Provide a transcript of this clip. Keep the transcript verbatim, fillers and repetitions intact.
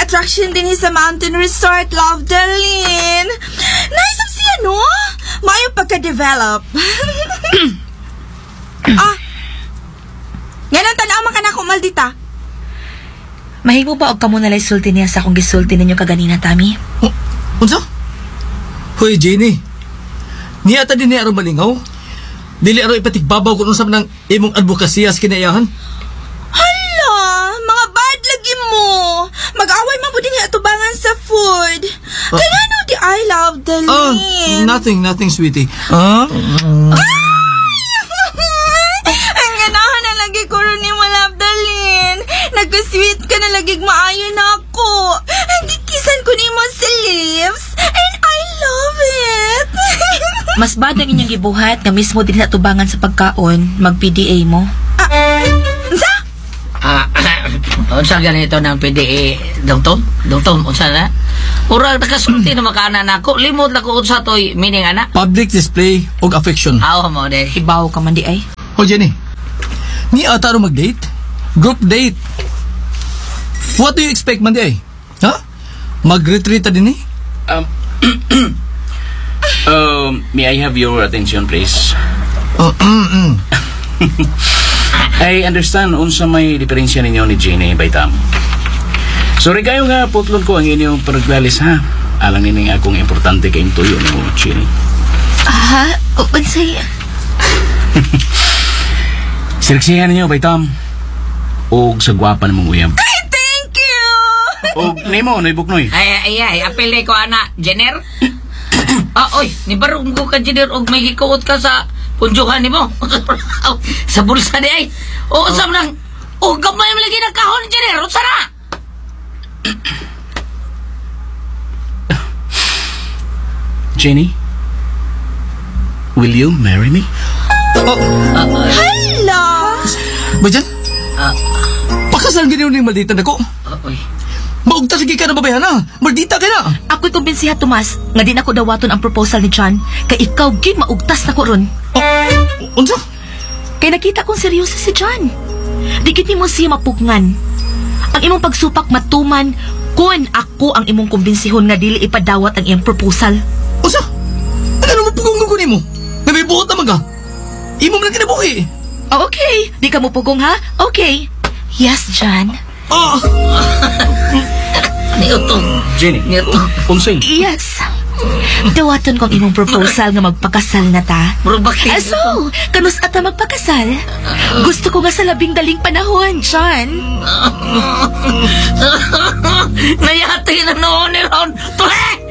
attraction din sa Mountain Resort, Love Darlene. Nice of siya, no? Mayo pagka-develop. Ah, ganun tanaw ka na akong maldita. Mahimo ba og kamo nalay sulti niya sa akong gisulti ninyo kaganina, Tami? Oh, unsa? Hoy, Jenny. Niya ta din niya aron malingaw. Dili aron ipatigbabaw kung unsa man ang imong advokasya sa kinaiyahan. Hala, mga bad lagi mo. Mag-away man pud niya atubangan sa food. Uh, Kaya no di I love the Ah, lean. nothing, nothing, sweetie. Ah? Ang ganahan na lagi ko rin ni mo love the lean. Nag-sweet ka na lagi maayo na ako. Ang gikisan ko ni mo sa lips. And I love it. Mas bad ang inyong gibuhat nga mismo din sa tubangan sa pagkaon, mag-P D A mo. Ah, unsa? Ah, unsa ganito ng P D A, Dongtom? Dongtom, unsa na? Murag nakasulti na makana nako. Limot na ko unsa to'y meaning ana. Public display og affection. Aw mo de. Ibaw ka man di ay. Oh, Jenny. Ni ata ro mag-date? Group date. What do you expect man di ay? Ha? Mag-retreat ta din eh? Um, um, may I have your attention, please? Oh, mm, mm. I understand unsa may diferensya ninyo ni Jenny Baitam. Sorry kayo nga, putlon ko ang inyong paglalis, ha? Alang nining akong importante kayong tuyo ni mo, Jenny. Ah, unsay? Sirksihan ninyo, Baitam. O sa gwapa namang uyab. Ay, thank you. O, Nemo, Noybuknoy. Ay ay ay, apel ko ana, Jenner. Ah, oy, ni barong ko ka Jenner og may gikuot ka sa punjuhan nimo. Sa bulsa di ay. O sa nang o gamay mo lagi na kahon Jenner, unsa na? Jenny, will you marry me? Oh, Hala. ba dyan? Ah, Pakasal ganyan ni maldita na ko. ah, oy. Maugta sige ka na babayan na. Maldita ka na. Ako'y kumbinsiha, Tomas, nga di na ko dawaton ang proposal ni John, kay ikaw gid maugtas na ko ron. Oh, unsa? Kay nakita kong seryoso si John. Di gid nimo siya mapugngan. Ang imong pagsupak matuman kun ako ang imong kumbinsihon nga dili ipadawat ang iyang proposal. Unsa? Ano mo pugong ko nimo? Nabibuot naman ka. Imo man kinabuhi. Oh, okay. Di ka mo pugong, ha? Okay. Yes, John. Ah, Ni utong. Jenny, Ni utong. unsay? Yes. Dawaton kong imong proposal nga magpakasal na ta. Murag bakit? Aso, kanus ata magpakasal? Gusto ko nga sa labing daling panahon, John. Nayati na noon ni Ron. Tule!